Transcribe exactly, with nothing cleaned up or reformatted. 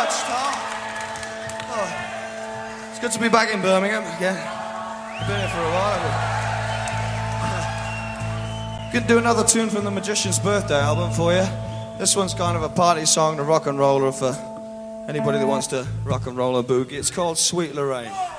much, Tom. Oh, it's good to be back in Birmingham again. I've been here for a while. But... Could do another tune from the Magician's Birthday album for you. This one's kind of a party song, the rock and roller for anybody that wants to rock and roll a boogie. It's called Sweet Lorraine.